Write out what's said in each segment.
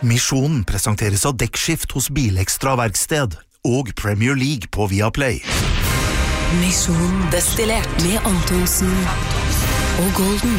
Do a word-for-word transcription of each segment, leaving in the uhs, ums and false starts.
Misjonen presenteres av Dekkskift hos Bilekstra Verksted og Premier League på Viaplay. Misjon destillert med Antonsen og Golden.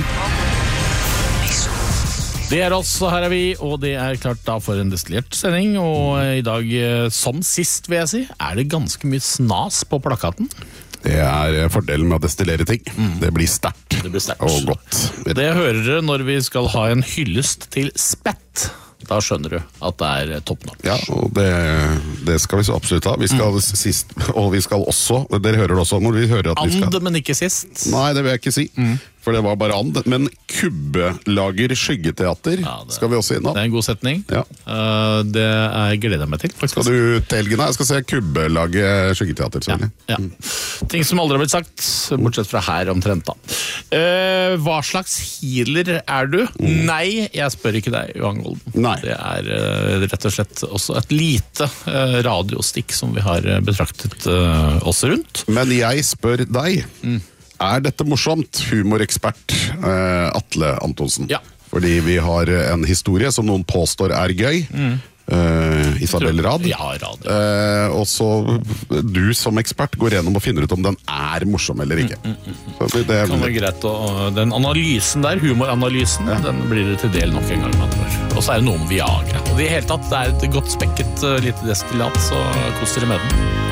Det er oss, og her er vi, og det er klart da for en destillert sending, og i dag, som sist vil jeg si, er det ganske mye snas på plakaten. Det er fordelen med å destillere ting. Mm. Det blir sterkt, det blir sterkt og godt. Det hører dere når vi skal ha en hyllest til spett. Da skjønner du at det er topp nok. Ja, og det, det skal vi så absolutt ha. Vi skal mm. sist, og vi skal også, dere hører det også når vi hører at vi skal... And, men ikke sist. Nei, det vil jeg ikke si. Mm. For det var bare and. Men Kubbelager skyggeteater ja, det, skal vi også innom. Det er en god setning. Ja. Uh, det er gleder jeg meg til, faktisk. Skal du til helgen? Jeg skal se Kubbelager skyggeteater, selvfølgelig. Ja, ja. Mm. Ting som aldri har blitt sagt, bortsett fra her omtrent da. Uh, hva slags healer er du? Mm. Nei, jeg spør ikke deg, Johan Golden. Nei. Det er uh, rett og slett også et lite uh, radiostikk som vi har uh, betraktet uh, oss rundt. Men jeg spør deg... Mm. Er dette morsomt, humorekspert eh, Atle Antonsen? Ja. Fordi vi har en historie som noen påstår er gøy. Mm. Eh, Isabel Rad. Ja, Rad. Ja. Eh, og så du som ekspert går gjennom og finner ut om den er morsom eller ikke. Mm, mm, mm. Så det, det kan være greit. Og den analysen der, humoranalysen, ja. Den blir det til del nok en gang. Og så er det noe om Viagra. Og i hele tatt, det er et godt spekket uh, lite destillat, så kos dere med den.